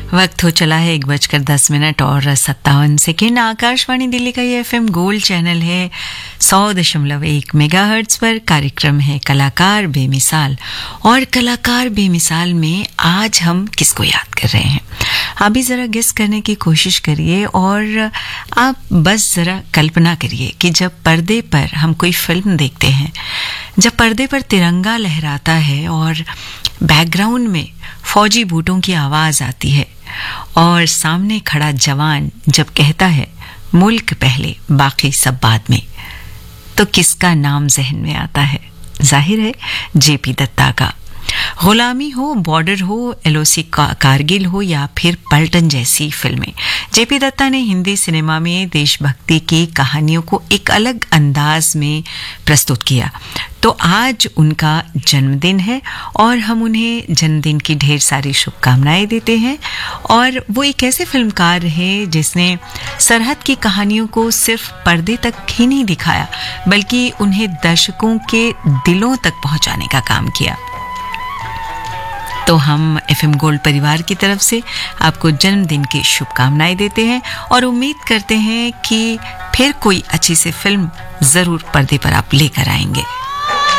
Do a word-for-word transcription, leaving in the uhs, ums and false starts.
वक्त हो चला है एक बजकर दस मिनट और सत्तावन सेकेंड। आकाशवाणी दिल्ली का ये एफएम गोल्ड चैनल है सौ दशमलव एक मेगाहर्ट्ज पर। कार्यक्रम है कलाकार बेमिसाल, और कलाकार बेमिसाल में आज हम किसको याद कर रहे हैं? आप भी ज़रा गेस करने की कोशिश करिए, और आप बस ज़रा कल्पना करिए कि जब पर्दे पर हम कोई फिल्म देखते हैं, जब पर्दे पर तिरंगा लहराता है और बैकग्राउंड में फौजी बूटों की आवाज़ आती है, और सामने खड़ा जवान जब कहता है मुल्क पहले बाकी सब बाद में, तो किसका नाम जहन में आता है? जाहिर है जेपी दत्ता का। गुलामी हो, बॉर्डर हो, एलओसी कारगिल हो या फिर पलटन जैसी फिल्में, जेपी दत्ता ने हिंदी सिनेमा में देशभक्ति की कहानियों को एक अलग अंदाज में प्रस्तुत किया। तो आज उनका जन्मदिन है और हम उन्हें जन्मदिन की ढेर सारी शुभकामनाएं देते हैं। और वो एक ऐसे फिल्मकार रहे जिसने सरहद की कहानियों को सिर्फ पर्दे तक ही नहीं दिखाया, बल्कि उन्हें दर्शकों के दिलों तक पहुंचाने का काम किया। तो हम एफएम गोल्ड परिवार की तरफ से आपको जन्मदिन की शुभकामनाएं देते हैं और उम्मीद करते हैं कि फिर कोई अच्छी सी फिल्म जरूर पर्दे पर आप लेकर आएंगे।